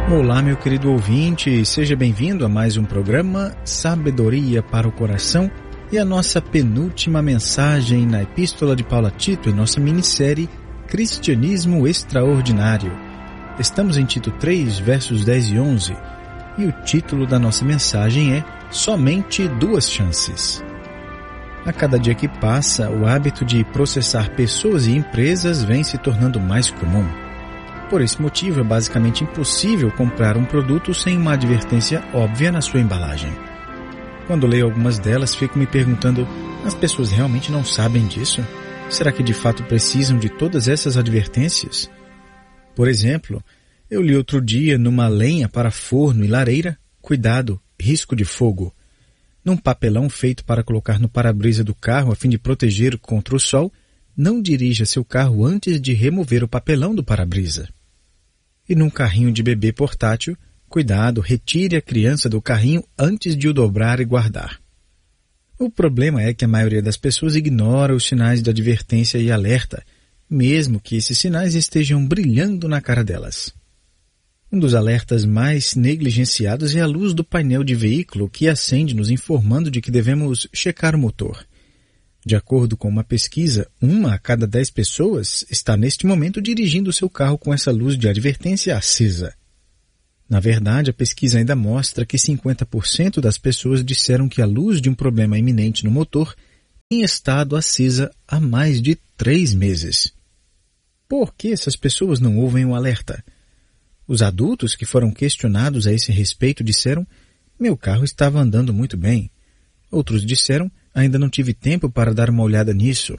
Olá, meu querido ouvinte, seja bem-vindo a mais um programa Sabedoria para o Coração e a nossa penúltima mensagem na Epístola de Paulo a Tito em nossa minissérie Cristianismo Extraordinário. Estamos em Tito 3, versos 10 e 11 e o título da nossa mensagem é Somente Duas Chances. A cada dia que passa, o hábito de processar pessoas e empresas vem se tornando mais comum. Por esse motivo, é basicamente impossível comprar um produto sem uma advertência óbvia na sua embalagem. Quando leio algumas delas, fico me perguntando, as pessoas realmente não sabem disso? Será que de fato precisam de todas essas advertências? Por exemplo, eu li outro dia numa lenha para forno e lareira, cuidado, risco de fogo. Num papelão feito para colocar no para-brisa do carro a fim de proteger contra o sol, não dirija seu carro antes de remover o papelão do para-brisa. E num carrinho de bebê portátil, cuidado, retire a criança do carrinho antes de o dobrar e guardar. O problema é que a maioria das pessoas ignora os sinais de advertência e alerta, mesmo que esses sinais estejam brilhando na cara delas. Um dos alertas mais negligenciados é a luz do painel de veículo que acende nos informando de que devemos checar o motor. De acordo com uma pesquisa, 1 a cada 10 pessoas está neste momento dirigindo seu carro com essa luz de advertência acesa. Na verdade, a pesquisa ainda mostra que 50% das pessoas disseram que a luz de um problema iminente no motor tem estado acesa há mais de 3 meses. Por que essas pessoas não ouvem o alerta? Os adultos que foram questionados a esse respeito disseram: meu carro estava andando muito bem. Outros disseram: ainda não tive tempo para dar uma olhada nisso.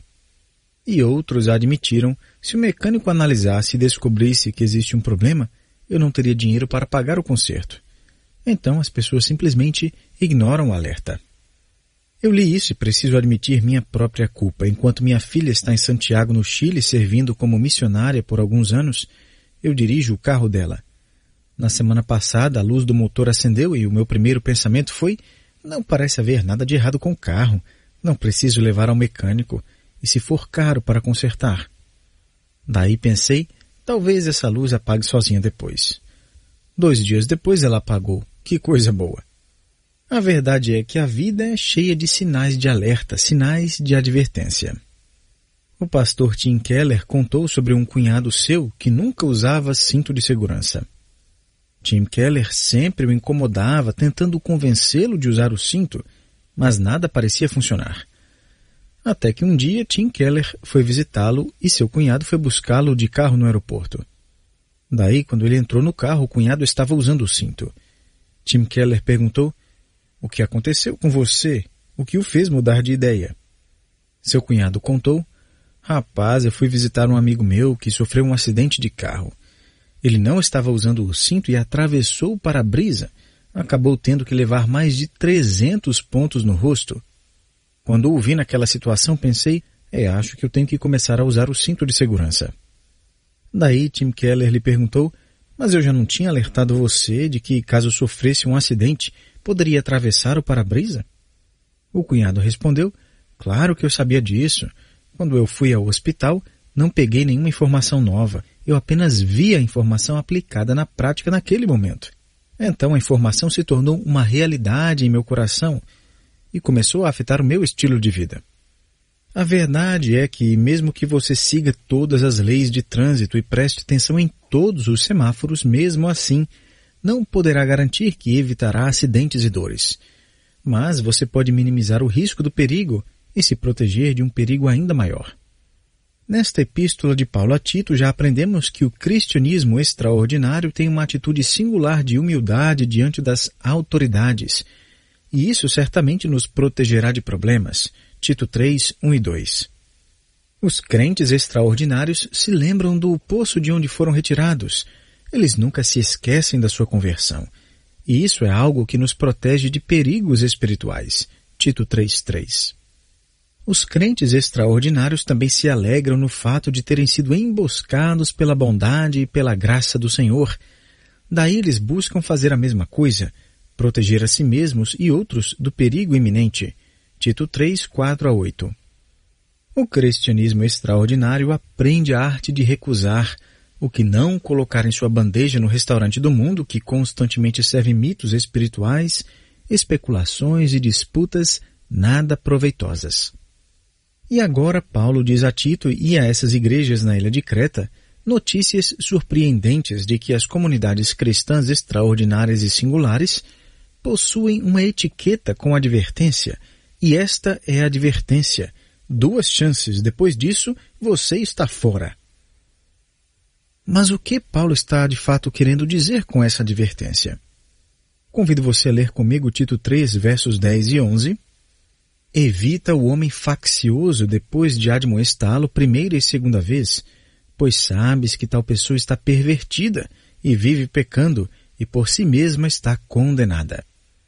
E outros admitiram: se o mecânico analisasse e descobrisse que existe um problema, eu não teria dinheiro para pagar o conserto. Então as pessoas simplesmente ignoram o alerta. Eu li isso e preciso admitir minha própria culpa. Enquanto minha filha está em Santiago, no Chile, servindo como missionária por alguns anos, eu dirijo o carro dela. Na semana passada, a luz do motor acendeu e o meu primeiro pensamento foi: não parece haver nada de errado com o carro. Não preciso levar ao mecânico. E se for caro para consertar? Daí pensei, talvez essa luz apague sozinha depois. 2 dias depois ela apagou. Que coisa boa! A verdade é que a vida é cheia de sinais de alerta, sinais de advertência. O pastor Tim Keller contou sobre um cunhado seu que nunca usava cinto de segurança. Tim Keller sempre o incomodava, tentando convencê-lo de usar o cinto, mas nada parecia funcionar. Até que um dia Tim Keller foi visitá-lo e seu cunhado foi buscá-lo de carro no aeroporto. Daí, quando ele entrou no carro, o cunhado estava usando o cinto. Tim Keller perguntou: o que aconteceu com você? O que o fez mudar de ideia? Seu cunhado contou: rapaz, eu fui visitar um amigo meu que sofreu um acidente de carro. Ele não estava usando o cinto e atravessou o para-brisa. Acabou tendo que levar mais de 300 pontos no rosto. Quando o vi naquela situação, pensei, acho que eu tenho que começar a usar o cinto de segurança. Daí Tim Keller lhe perguntou: mas eu já não tinha alertado você de que, caso sofresse um acidente, poderia atravessar o para-brisa? O cunhado respondeu: claro que eu sabia disso. Quando eu fui ao hospital, não peguei nenhuma informação nova. Eu apenas vi a informação aplicada na prática naquele momento. Então a informação se tornou uma realidade em meu coração e começou a afetar o meu estilo de vida. A verdade é que, mesmo que você siga todas as leis de trânsito e preste atenção em todos os semáforos, mesmo assim, não poderá garantir que evitará acidentes e dores. Mas você pode minimizar o risco do perigo e se proteger de um perigo ainda maior. Nesta epístola de Paulo a Tito já aprendemos que o cristianismo extraordinário tem uma atitude singular de humildade diante das autoridades, e isso certamente nos protegerá de problemas. Tito 3, 1 e 2. Os crentes extraordinários se lembram do poço de onde foram retirados. Eles nunca se esquecem da sua conversão, e isso é algo que nos protege de perigos espirituais. Tito 3, 3. Os crentes extraordinários também se alegram no fato de terem sido emboscados pela bondade e pela graça do Senhor. Daí eles buscam fazer a mesma coisa, proteger a si mesmos e outros do perigo iminente. Tito 3, 4 a 8. O cristianismo extraordinário aprende a arte de recusar, o que não colocar em sua bandeja no restaurante do mundo, que constantemente serve mitos espirituais, especulações e disputas nada proveitosas. E agora Paulo diz a Tito e a essas igrejas na ilha de Creta notícias surpreendentes de que as comunidades cristãs extraordinárias e singulares possuem uma etiqueta com advertência, e esta é a advertência: 2 chances, depois disso você está fora. Mas o que Paulo está de fato querendo dizer com essa advertência? Convido você a ler comigo Tito 3, versos 10 e 11. Evita o homem faccioso depois de admoestá-lo primeira e segunda vez, pois sabes que tal pessoa está pervertida e vive pecando e por si mesma está condenada.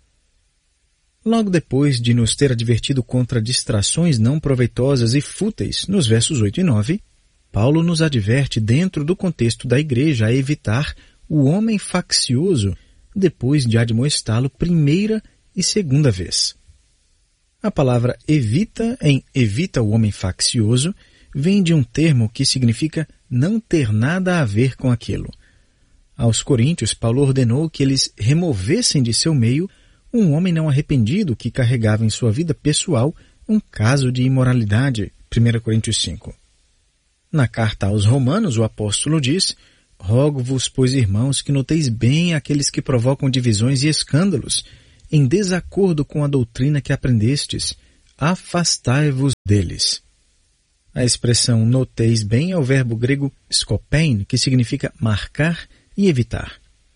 Logo depois de nos ter advertido contra distrações não proveitosas e fúteis, nos versos 8 e 9, Paulo nos adverte dentro do contexto da igreja a evitar o homem faccioso depois de admoestá-lo primeira e segunda vez. A palavra evita em evita o homem faccioso vem de um termo que significa não ter nada a ver com aquilo. Aos coríntios, Paulo ordenou que eles removessem de seu meio um homem não arrependido que carregava em sua vida pessoal um caso de imoralidade. 1 Coríntios 5. Na carta aos Romanos, o apóstolo diz: rogo-vos, pois, irmãos, que noteis bem aqueles que provocam divisões e escândalos, em desacordo com a doutrina que aprendestes. Afastai-vos deles. A expressão noteis bem é o verbo grego skopein, que significa marcar e evitar.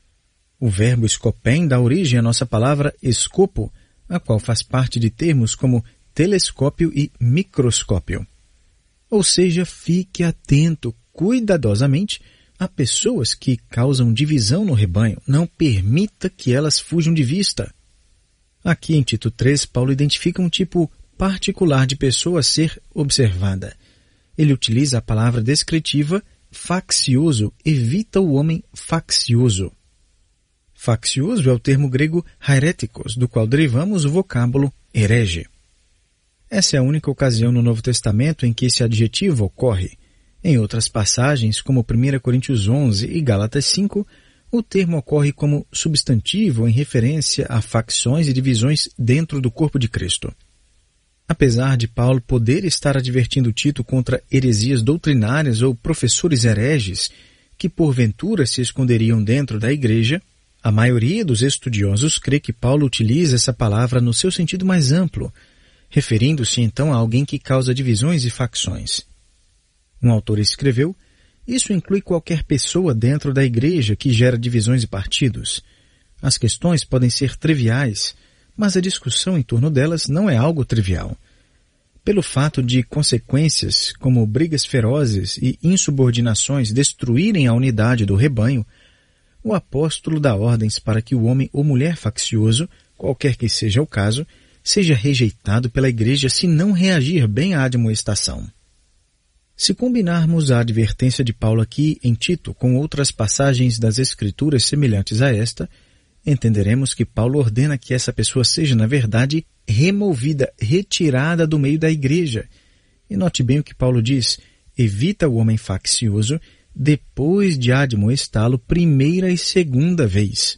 O verbo skopein dá origem à nossa palavra escopo, a qual faz parte de termos como telescópio e microscópio. Ou seja, fique atento cuidadosamente a pessoas que causam divisão no rebanho. Não permita que elas fujam de vista. Aqui em Tito 3, Paulo identifica um tipo particular de pessoa a ser observada. Ele utiliza a palavra descritiva faccioso, evita o homem faccioso. Faccioso é o termo grego heretikos, do qual derivamos o vocábulo herege. Essa é a única ocasião no Novo Testamento em que esse adjetivo ocorre. Em outras passagens, como 1 Coríntios 11 e Gálatas 5, o termo ocorre como substantivo em referência a facções e divisões dentro do corpo de Cristo. Apesar de Paulo poder estar advertindo Tito contra heresias doutrinárias ou professores hereges que porventura se esconderiam dentro da igreja, a maioria dos estudiosos crê que Paulo utiliza essa palavra no seu sentido mais amplo, referindo-se então a alguém que causa divisões e facções. Um autor escreveu: isso inclui qualquer pessoa dentro da igreja que gera divisões e partidos. As questões podem ser triviais, mas a discussão em torno delas não é algo trivial. Pelo fato de consequências como brigas ferozes e insubordinações destruírem a unidade do rebanho, o apóstolo dá ordens para que o homem ou mulher faccioso, qualquer que seja o caso, seja rejeitado pela igreja se não reagir bem à admoestação. Se combinarmos a advertência de Paulo aqui em Tito com outras passagens das Escrituras semelhantes a esta, entenderemos que Paulo ordena que essa pessoa seja, na verdade, removida, retirada do meio da igreja. E note bem o que Paulo diz: evita o homem faccioso depois de admoestá-lo primeira e segunda vez.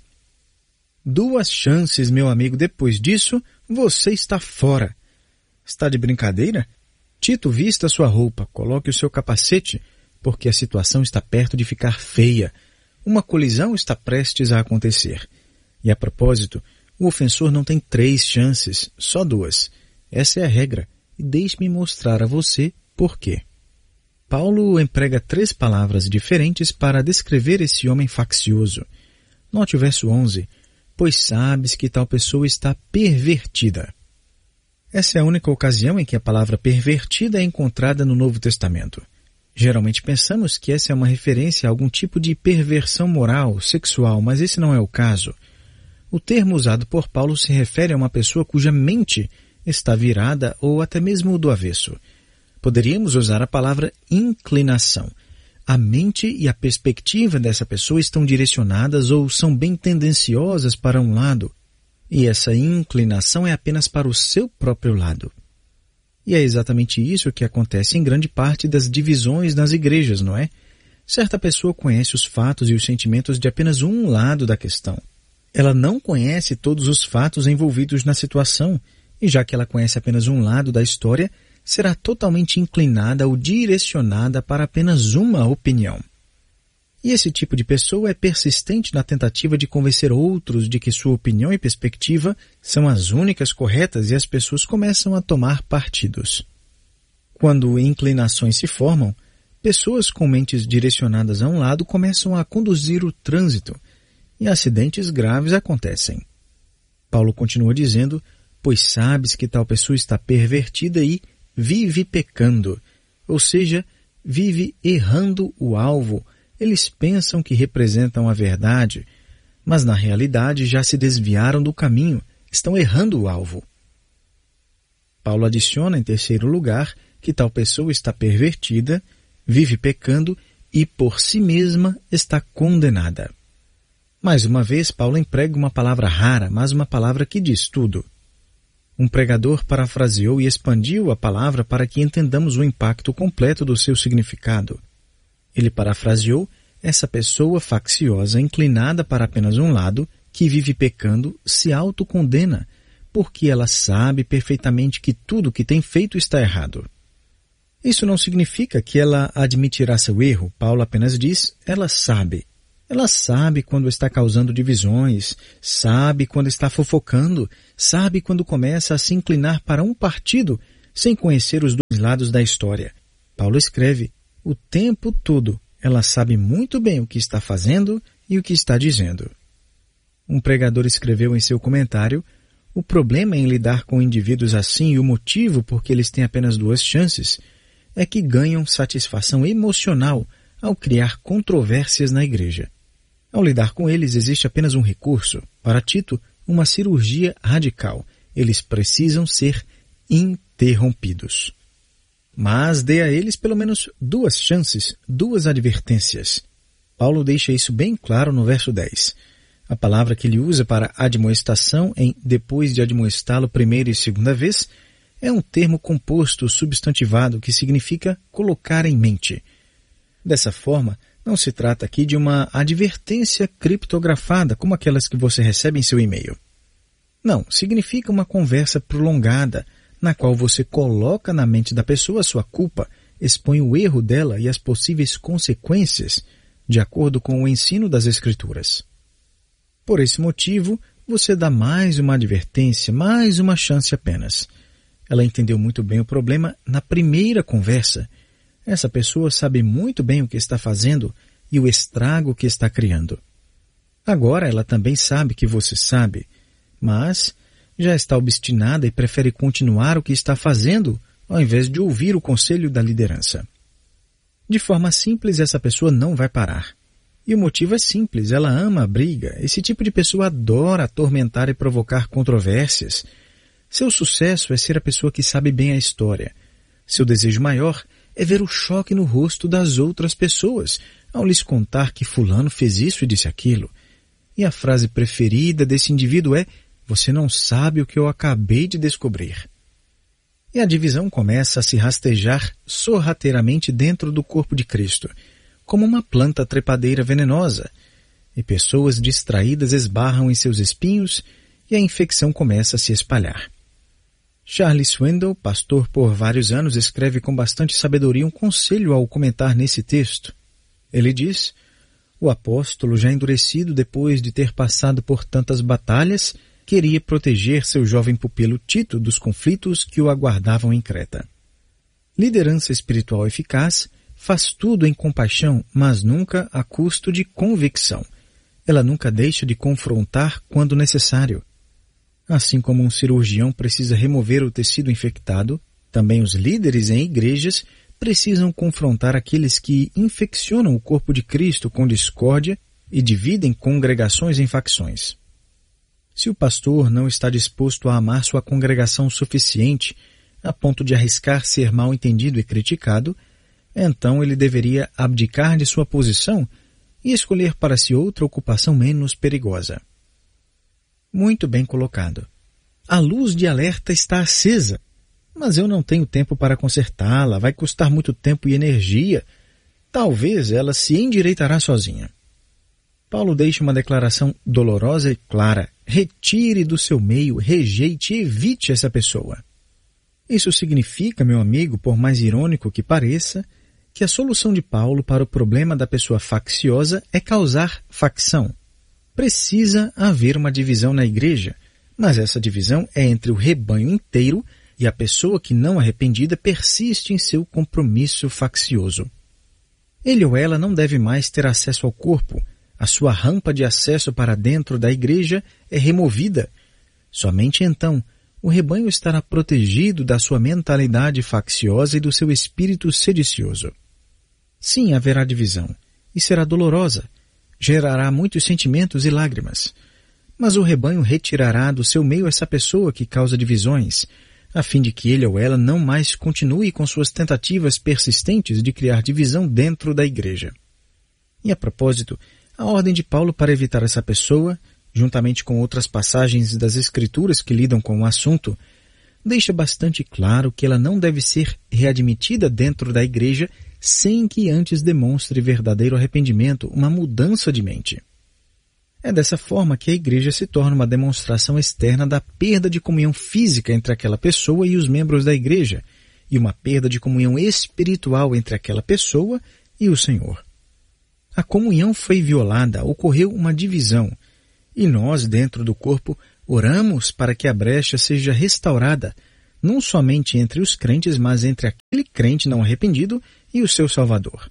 2 chances, meu amigo, depois disso, você está fora. Está de brincadeira? Tito, vista sua roupa, coloque o seu capacete, porque a situação está perto de ficar feia. Uma colisão está prestes a acontecer. E a propósito, o ofensor não tem 3 chances, só 2. Essa é a regra, e deixe-me mostrar a você por quê. Paulo emprega 3 palavras diferentes para descrever esse homem faccioso. Note o verso 11. Pois sabes que tal pessoa está pervertida. Essa é a única ocasião em que a palavra pervertida é encontrada no Novo Testamento. Geralmente pensamos que essa é uma referência a algum tipo de perversão moral, sexual, mas esse não é o caso. O termo usado por Paulo se refere a uma pessoa cuja mente está virada ou até mesmo do avesso. Poderíamos usar a palavra inclinação. A mente e a perspectiva dessa pessoa estão direcionadas ou são bem tendenciosas para um lado, e essa inclinação é apenas para o seu próprio lado. E é exatamente isso que acontece em grande parte das divisões nas igrejas, não é? Certa pessoa conhece os fatos e os sentimentos de apenas um lado da questão. Ela não conhece todos os fatos envolvidos na situação, e já que ela conhece apenas um lado da história, será totalmente inclinada ou direcionada para apenas uma opinião. E esse tipo de pessoa é persistente na tentativa de convencer outros de que sua opinião e perspectiva são as únicas corretas, e as pessoas começam a tomar partidos. Quando inclinações se formam, pessoas com mentes direcionadas a um lado começam a conduzir o trânsito, e acidentes graves acontecem. Paulo continua dizendo: pois sabes que tal pessoa está pervertida e vive pecando, ou seja, vive errando o alvo. Eles pensam que representam a verdade, mas na realidade já se desviaram do caminho, estão errando o alvo. Paulo adiciona em terceiro lugar que tal pessoa está pervertida, vive pecando e por si mesma está condenada. Mais uma vez, Paulo emprega uma palavra rara, mas uma palavra que diz tudo. Um pregador parafraseou e expandiu a palavra para que entendamos o impacto completo do seu significado. Ele parafraseou: essa pessoa facciosa, inclinada para apenas um lado, que vive pecando, se autocondena, porque ela sabe perfeitamente que tudo o que tem feito está errado. Isso não significa que ela admitirá seu erro. Paulo apenas diz: ela sabe. Ela sabe quando está causando divisões, sabe quando está fofocando, sabe quando começa a se inclinar para um partido, sem conhecer os dois lados da história. Paulo escreve: o tempo todo ela sabe muito bem o que está fazendo e o que está dizendo. Um pregador escreveu em seu comentário: o problema em lidar com indivíduos assim e o motivo por que eles têm apenas duas chances é que ganham satisfação emocional ao criar controvérsias na igreja. Ao lidar com eles existe apenas um recurso. Para Tito, uma cirurgia radical. Eles precisam ser interrompidos. Mas dê a eles pelo menos duas chances, duas advertências. Paulo deixa isso bem claro no verso 10. A palavra que ele usa para admoestação em depois de admoestá-lo primeira e segunda vez é um termo composto substantivado que significa colocar em mente. Dessa forma, não se trata aqui de uma advertência criptografada como aquelas que você recebe em seu e-mail. Não, significa uma conversa prolongada, na qual você coloca na mente da pessoa a sua culpa, expõe o erro dela e as possíveis consequências, de acordo com o ensino das Escrituras. Por esse motivo, você dá mais uma advertência, mais uma chance apenas. Ela entendeu muito bem o problema na primeira conversa. Essa pessoa sabe muito bem o que está fazendo e o estrago que está criando. Agora ela também sabe que você sabe, mas já está obstinada e prefere continuar o que está fazendo ao invés de ouvir o conselho da liderança. De forma simples, essa pessoa não vai parar. E o motivo é simples: ela ama a briga. Esse tipo de pessoa adora atormentar e provocar controvérsias. Seu sucesso é ser a pessoa que sabe bem a história. Seu desejo maior é ver o choque no rosto das outras pessoas ao lhes contar que fulano fez isso e disse aquilo. E a frase preferida desse indivíduo é: você não sabe o que eu acabei de descobrir. E a divisão começa a se rastejar sorrateiramente dentro do corpo de Cristo, como uma planta trepadeira venenosa, e pessoas distraídas esbarram em seus espinhos e a infecção começa a se espalhar. Charles Swindoll, pastor por vários anos, escreve com bastante sabedoria um conselho ao comentar nesse texto. Ele diz: o apóstolo, já endurecido depois de ter passado por tantas batalhas, queria proteger seu jovem pupilo Tito dos conflitos que o aguardavam em Creta. Liderança espiritual eficaz faz tudo em compaixão, mas nunca a custo de convicção. Ela nunca deixa de confrontar quando necessário. Assim como um cirurgião precisa remover o tecido infectado, também os líderes em igrejas precisam confrontar aqueles que infeccionam o corpo de Cristo com discórdia e dividem congregações em facções. Se o pastor não está disposto a amar sua congregação o suficiente a ponto de arriscar ser mal entendido e criticado, então ele deveria abdicar de sua posição e escolher para si outra ocupação menos perigosa. Muito bem colocado. A luz de alerta está acesa, mas eu não tenho tempo para consertá-la, vai custar muito tempo e energia. talvez ela se endireitará sozinha. Paulo deixa uma declaração dolorosa e clara: retire do seu meio, rejeite e evite essa pessoa. Isso significa, meu amigo, por mais irônico que pareça, que a solução de Paulo para o problema da pessoa facciosa é causar facção. Precisa haver uma divisão na igreja, mas essa divisão é entre o rebanho inteiro e a pessoa que não arrependida persiste em seu compromisso faccioso. Ele ou ela não deve mais ter acesso ao corpo. A sua rampa de acesso para dentro da igreja é removida. Somente então o rebanho estará protegido da sua mentalidade facciosa e do seu espírito sedicioso. Sim, haverá divisão, e será dolorosa. Gerará muitos sentimentos e lágrimas. Mas o rebanho retirará do seu meio essa pessoa que causa divisões, a fim de que ele ou ela não mais continue com suas tentativas persistentes de criar divisão dentro da igreja. E a propósito, a ordem de Paulo para evitar essa pessoa, juntamente com outras passagens das Escrituras que lidam com o assunto, deixa bastante claro que ela não deve ser readmitida dentro da igreja sem que antes demonstre verdadeiro arrependimento, uma mudança de mente. É dessa forma que a igreja se torna uma demonstração externa da perda de comunhão física entre aquela pessoa e os membros da igreja, e uma perda de comunhão espiritual entre aquela pessoa e o Senhor. A comunhão foi violada, ocorreu uma divisão, e nós, dentro do corpo, oramos para que a brecha seja restaurada, não somente entre os crentes, mas entre aquele crente não arrependido e o seu Salvador.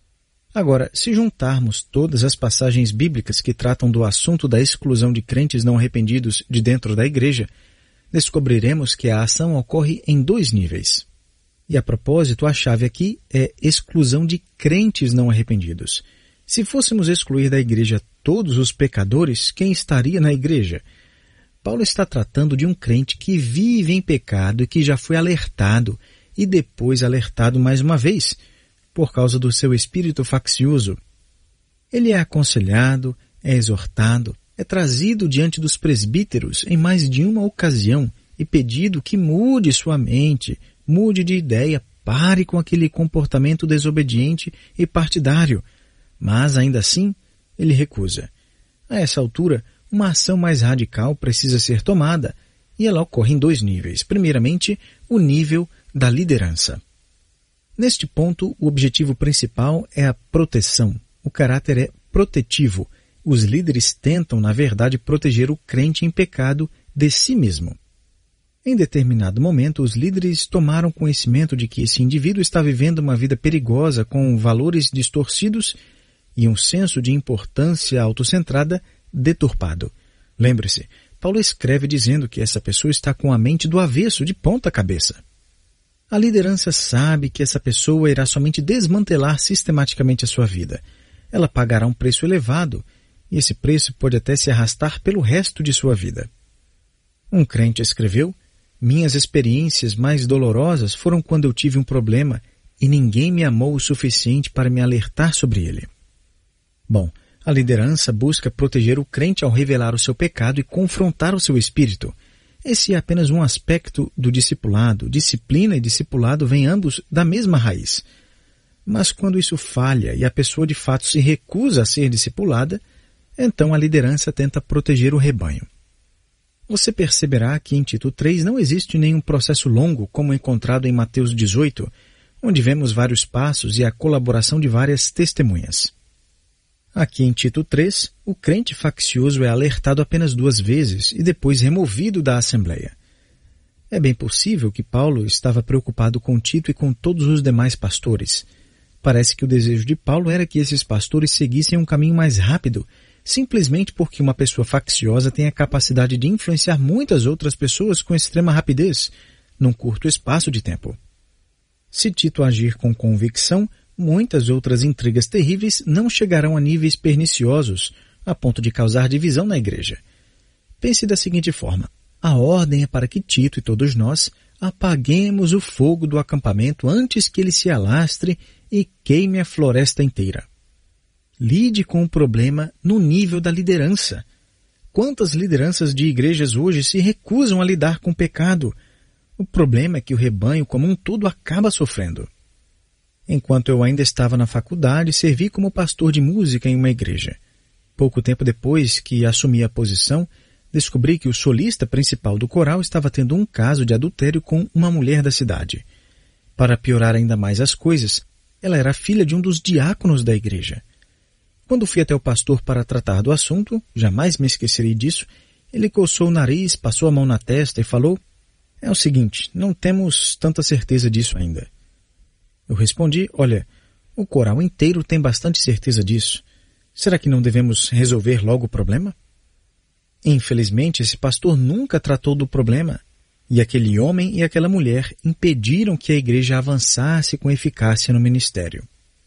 Agora, se juntarmos todas as passagens bíblicas que tratam do assunto da exclusão de crentes não arrependidos de dentro da igreja, descobriremos que a ação ocorre em 2 níveis. E a propósito, a chave aqui é exclusão de crentes não arrependidos. Se fôssemos excluir da igreja todos os pecadores, quem estaria na igreja? Paulo está tratando de um crente que vive em pecado e que já foi alertado e depois alertado mais uma vez, por causa do seu espírito faccioso. Ele é aconselhado, é exortado, é trazido diante dos presbíteros em mais de uma ocasião e pedido que mude sua mente, mude de ideia, pare com aquele comportamento desobediente e partidário. Mas, ainda assim, ele recusa. A essa altura, uma ação mais radical precisa ser tomada, e ela ocorre em 2 níveis. Primeiramente, o nível da liderança. Neste ponto, o objetivo principal é a proteção. O caráter é protetivo. Os líderes tentam, na verdade, proteger o crente em pecado de si mesmo. Em determinado momento, os líderes tomaram conhecimento de que esse indivíduo está vivendo uma vida perigosa com valores distorcidos e um senso de importância autocentrada deturpado. Lembre-se, Paulo escreve dizendo que essa pessoa está com a mente do avesso, de ponta cabeça. A liderança sabe que essa pessoa irá somente desmantelar sistematicamente a sua vida. Ela pagará um preço elevado, e esse preço pode até se arrastar pelo resto de sua vida. Um crente escreveu: minhas experiências mais dolorosas foram quando eu tive um problema e ninguém me amou o suficiente para me alertar sobre ele. Bom, a liderança busca proteger o crente ao revelar o seu pecado e confrontar o seu espírito. Esse é apenas um aspecto do discipulado. Disciplina e discipulado vêm ambos da mesma raiz. Mas quando isso falha e a pessoa de fato se recusa a ser discipulada, então a liderança tenta proteger o rebanho. Você perceberá que em Tito 3 não existe nenhum processo longo como encontrado em Mateus 18, onde vemos vários passos e a colaboração de várias testemunhas. Aqui em Tito 3, o crente faccioso é alertado apenas 2 vezes e depois removido da assembleia. É bem possível que Paulo estava preocupado com Tito e com todos os demais pastores. Parece que o desejo de Paulo era que esses pastores seguissem um caminho mais rápido, simplesmente porque uma pessoa facciosa tem a capacidade de influenciar muitas outras pessoas com extrema rapidez, num curto espaço de tempo. Se Tito agir com convicção, muitas outras intrigas terríveis não chegarão a níveis perniciosos, a ponto de causar divisão na igreja. Pense da seguinte forma: a ordem é para que Tito e todos nós apaguemos o fogo do acampamento antes que ele se alastre e queime a floresta inteira. Lide com o problema no nível da liderança. Quantas lideranças de igrejas hoje se recusam a lidar com o pecado? O problema é que o rebanho como um todo acaba sofrendo. Enquanto eu ainda estava na faculdade, servi como pastor de música em uma igreja. Pouco tempo depois que assumi a posição, descobri que o solista principal do coral estava tendo um caso de adultério com uma mulher da cidade. Para piorar ainda mais as coisas, ela era filha de um dos diáconos da igreja. Quando fui até o pastor para tratar do assunto, jamais me esquecerei disso, ele coçou o nariz, passou a mão na testa e falou: "É o seguinte, não temos tanta certeza disso ainda." Eu respondi: "Olha, o coral inteiro tem bastante certeza disso. Será que não devemos resolver logo o problema?" Infelizmente, esse pastor nunca tratou do problema, e aquele homem e aquela mulher impediram que a igreja avançasse com eficácia no ministério.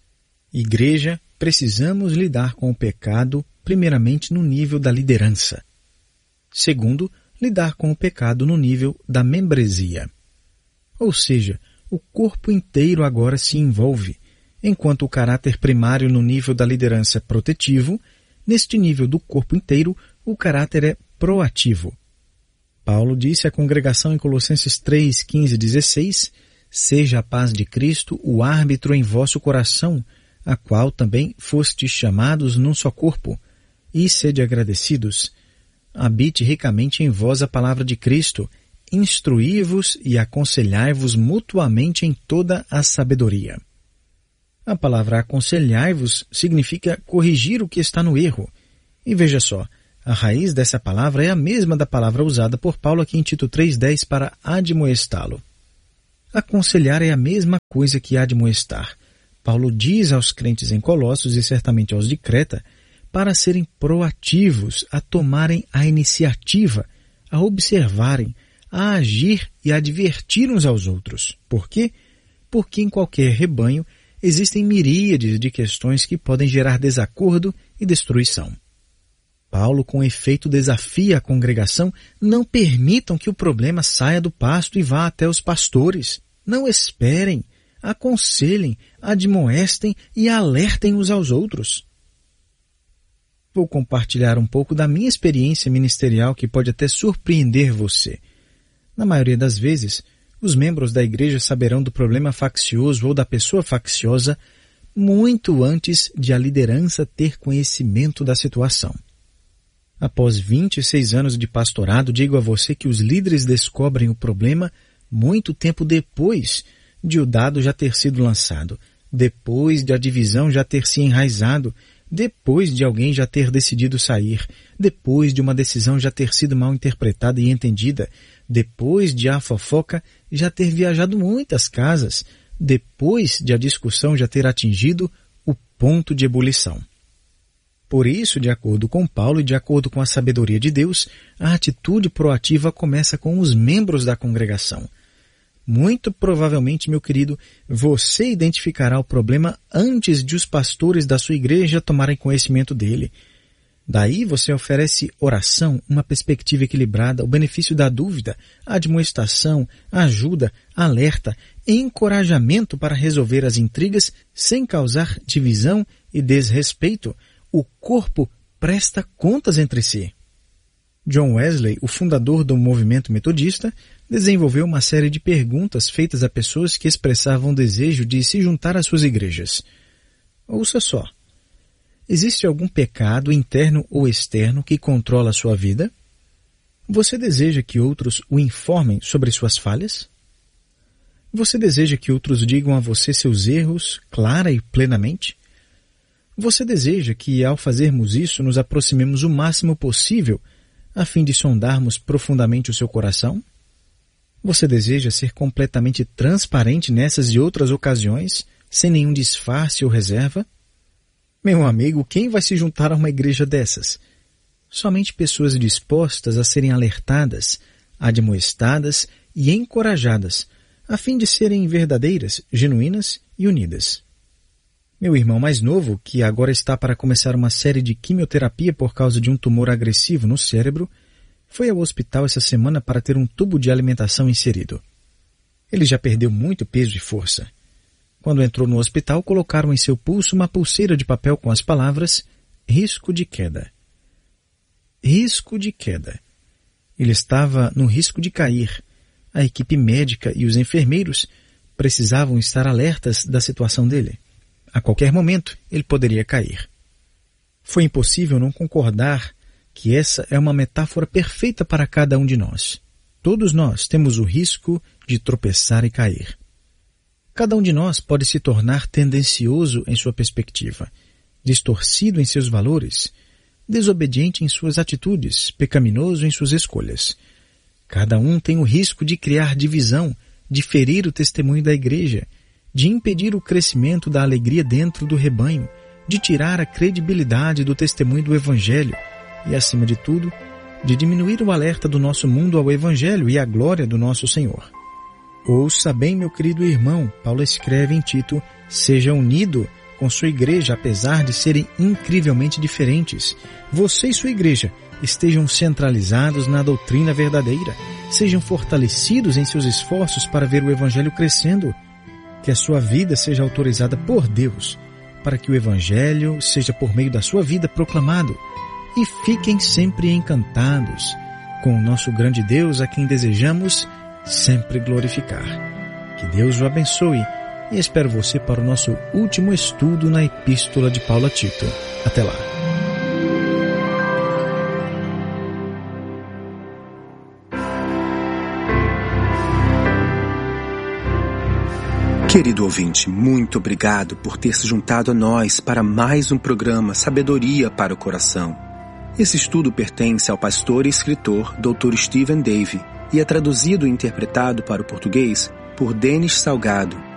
Igreja, precisamos lidar com o pecado, primeiramente no nível da liderança. Segundo, lidar com o pecado no nível da membresia. Ou seja, o corpo inteiro agora se envolve, enquanto o caráter primário no nível da liderança é protetivo, neste nível do corpo inteiro, o caráter é proativo. Paulo disse à congregação em Colossenses 3, 15 e 16, "Seja a paz de Cristo o árbitro em vosso coração, a qual também fostes chamados num só corpo, e sede agradecidos. Habite ricamente em vós a palavra de Cristo, instruí-vos e aconselhai-vos mutuamente em toda a sabedoria." A palavra aconselhai-vos significa corrigir o que está no erro. E veja só, a raiz dessa palavra é a mesma da palavra usada por Paulo aqui em Tito 3,10 para admoestá-lo. Aconselhar é a mesma coisa que admoestar. Paulo diz aos crentes em Colossos e certamente aos de Creta para serem proativos, a tomarem a iniciativa, a observarem, a agir e a advertir uns aos outros. Por quê? Porque em qualquer rebanho existem miríades de questões que podem gerar desacordo e destruição. Paulo, com efeito, desafia a congregação: não permitam que o problema saia do pasto e vá até os pastores. Não esperem, aconselhem, admoestem e alertem uns aos outros. Vou compartilhar um pouco da minha experiência ministerial que pode até surpreender você. Na maioria das vezes, os membros da igreja saberão do problema faccioso ou da pessoa facciosa muito antes de a liderança ter conhecimento da situação. Após 26 anos de pastorado, digo a você que os líderes descobrem o problema muito tempo depois de o dado já ter sido lançado, depois de a divisão já ter se enraizado, depois de alguém já ter decidido sair, depois de uma decisão já ter sido mal interpretada e entendida, depois de a fofoca já ter viajado muitas casas, depois de a discussão já ter atingido o ponto de ebulição. Por isso, de acordo com Paulo e de acordo com a sabedoria de Deus, a atitude proativa começa com os membros da congregação. Muito provavelmente, meu querido, você identificará o problema antes de os pastores da sua igreja tomarem conhecimento dele. Daí você oferece oração, uma perspectiva equilibrada, o benefício da dúvida, admoestação, ajuda, alerta, encorajamento para resolver as intrigas sem causar divisão e desrespeito. O corpo presta contas entre si. John Wesley, o fundador do movimento metodista, desenvolveu uma série de perguntas feitas a pessoas que expressavam o desejo de se juntar às suas igrejas. Ouça só. Existe algum pecado interno ou externo que controla a sua vida? Você deseja que outros o informem sobre suas falhas? Você deseja que outros digam a você seus erros, clara e plenamente? Você deseja que, ao fazermos isso, nos aproximemos o máximo possível, a fim de sondarmos profundamente o seu coração? Você deseja ser completamente transparente nessas e outras ocasiões, sem nenhum disfarce ou reserva? Meu amigo, quem vai se juntar a uma igreja dessas? Somente pessoas dispostas a serem alertadas, admoestadas e encorajadas, a fim de serem verdadeiras, genuínas e unidas. Meu irmão mais novo, que agora está para começar uma série de quimioterapia por causa de um tumor agressivo no cérebro, foi ao hospital essa semana para ter um tubo de alimentação inserido. Ele já perdeu muito peso e força. Quando entrou no hospital, colocaram em seu pulso uma pulseira de papel com as palavras risco de queda. Risco de queda. Ele estava no risco de cair. A equipe médica e os enfermeiros precisavam estar alertas da situação dele. A qualquer momento, ele poderia cair. Foi impossível não concordar que essa é uma metáfora perfeita para cada um de nós. Todos nós temos o risco de tropeçar e cair. Cada um de nós pode se tornar tendencioso em sua perspectiva, distorcido em seus valores, desobediente em suas atitudes, pecaminoso em suas escolhas. Cada um tem o risco de criar divisão, de ferir o testemunho da igreja, de impedir o crescimento da alegria dentro do rebanho, de tirar a credibilidade do testemunho do Evangelho e, acima de tudo, de diminuir o alerta do nosso mundo ao Evangelho e à glória do nosso Senhor. Ouça bem, meu querido irmão, Paulo escreve em Tito, seja unido com sua igreja, apesar de serem incrivelmente diferentes. Você e sua igreja estejam centralizados na doutrina verdadeira, sejam fortalecidos em seus esforços para ver o Evangelho crescendo, que a sua vida seja autorizada por Deus, para que o Evangelho seja por meio da sua vida proclamado, e fiquem sempre encantados com o nosso grande Deus, a quem desejamos sempre glorificar. Que Deus o abençoe e espero você para o nosso último estudo na Epístola de Paulo a Tito. Até lá. Querido ouvinte, muito obrigado por ter se juntado a nós para mais um programa Sabedoria para o Coração. Esse estudo pertence ao pastor e escritor Dr. Stephen Davey e é traduzido e interpretado para o português por Denis Salgado